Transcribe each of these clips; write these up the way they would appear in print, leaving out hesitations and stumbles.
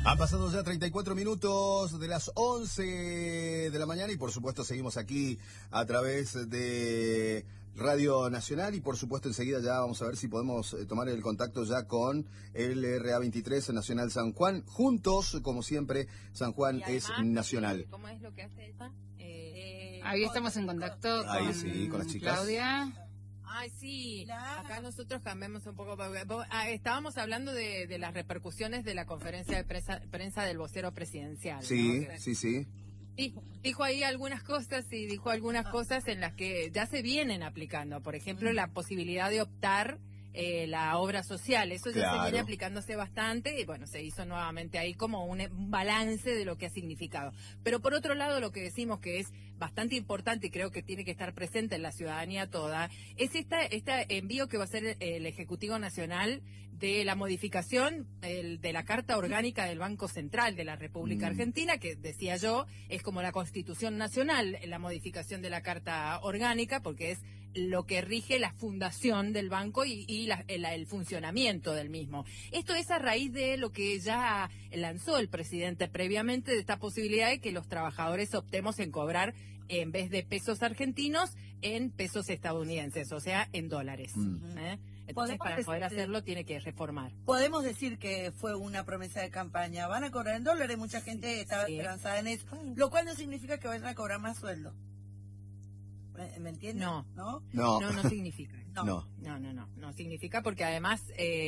Han pasado ya 34 minutos de las 11 de la mañana y por supuesto seguimos aquí a través de Radio Nacional y por supuesto enseguida ya vamos a ver si podemos tomar el contacto ya con el RA23 Nacional San Juan. Juntos, como siempre, San Juan además, es nacional. ¿Cómo es lo que hace ella? Ahí estamos en contacto con las chicas. Claudia. Ay, sí, acá nosotros cambiamos un poco. Estábamos hablando de las repercusiones de la conferencia de prensa del vocero presidencial. Sí, ¿no? sí. Dijo ahí algunas cosas y dijo algunas cosas en las que ya se vienen aplicando. Por ejemplo, la posibilidad de optar la obra social. Eso ya se viene aplicándose bastante y bueno, se hizo nuevamente ahí como un balance de lo que ha significado. Pero por otro lado, lo que decimos que es bastante importante y creo que tiene que estar presente en la ciudadanía toda, es este envío que va a hacer el Ejecutivo Nacional de la modificación de la Carta Orgánica del Banco Central de la República Argentina, que decía yo, es como la Constitución Nacional, la modificación de la Carta Orgánica, porque es lo que rige la fundación del banco y el funcionamiento del mismo. Esto es a raíz de lo que ya lanzó el presidente previamente, de esta posibilidad de que los trabajadores optemos en cobrar, en vez de pesos argentinos, en pesos estadounidenses, o sea, en dólares. Entonces, para poder hacerlo, tiene que reformar. Podemos decir que fue una promesa de campaña. Van a cobrar en dólares, mucha gente estaba esperanzada en eso, lo cual no significa que vayan a cobrar más sueldo. ¿Me entiendes? No significa. No significa porque además,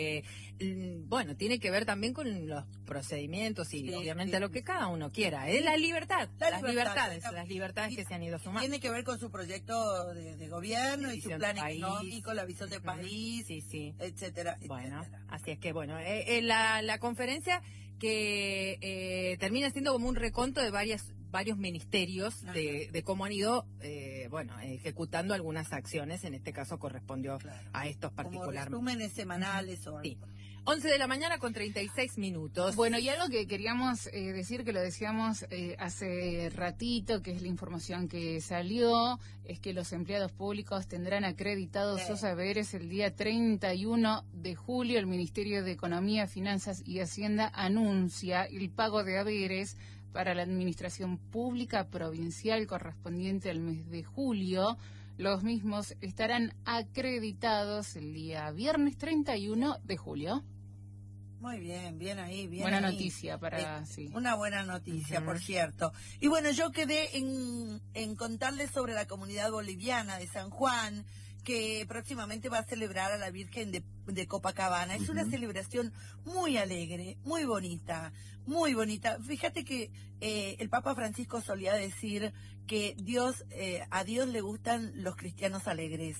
bueno, tiene que ver también con los procedimientos y obviamente lo que cada uno quiera. Es la libertad, las libertades que se han ido sumando. Tiene que ver con su proyecto de gobierno y su plan económico, la visión de país, etcétera. Bueno, así es que bueno, la conferencia que termina siendo como un reconto de varios ministerios de cómo han ido ejecutando algunas acciones. En este caso correspondió a estos particulares. Como resúmenes semanales o algo. Sí. 11 de la mañana con 36 minutos. Bueno, y algo que queríamos decir, que lo decíamos hace ratito, que es la información que salió, es que los empleados públicos tendrán acreditados sus haberes el día 31 de julio. El Ministerio de Economía, Finanzas y Hacienda anuncia el pago de haberes para la administración pública provincial correspondiente al mes de julio. Los mismos estarán acreditados el día viernes 31 de julio. Muy bien, bien ahí, bien buena ahí. Noticia para... Una buena noticia, por cierto. Y bueno, yo quedé en contarles sobre la comunidad boliviana de San Juan, que próximamente va a celebrar a la Virgen de Copacabana. Es una celebración muy alegre, muy bonita, muy bonita. Fíjate que el Papa Francisco solía decir que a Dios le gustan los cristianos alegres,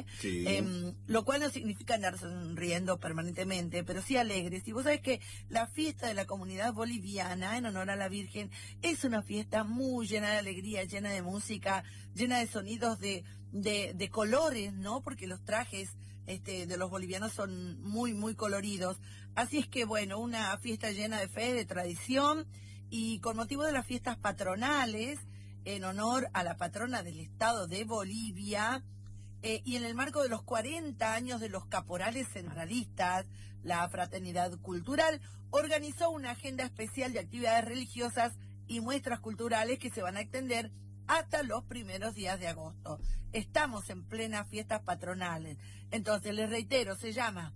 lo cual no significa andar sonriendo permanentemente, pero sí alegres. Y vos sabés que la fiesta de la comunidad boliviana en honor a la Virgen es una fiesta muy llena de alegría, llena de música, llena de sonidos de colores, ¿no? Porque los trajes de los bolivianos son muy, muy coloridos. Así es que, bueno, una fiesta llena de fe, de tradición, y con motivo de las fiestas patronales, en honor a la patrona del estado de Bolivia, y en el marco de los 40 años de los caporales centralistas, la Fraternidad Cultural organizó una agenda especial de actividades religiosas y muestras culturales que se van a extender hasta los primeros días de agosto. Estamos en plenas fiestas patronales. Entonces, les reitero, se llama,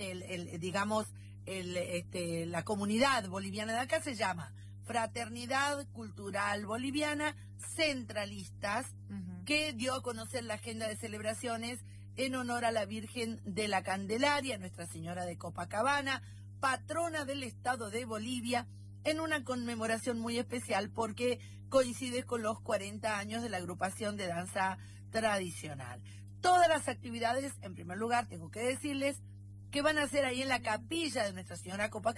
la comunidad boliviana de acá se llama Fraternidad Cultural Boliviana Centralistas, que dio a conocer la agenda de celebraciones en honor a la Virgen de la Candelaria, Nuestra Señora de Copacabana, patrona del estado de Bolivia, en una conmemoración muy especial porque coincide con los 40 años de la agrupación de danza tradicional. Todas las actividades, en primer lugar, tengo que decirles que van a ser ahí en la capilla de Nuestra Señora Copacabana.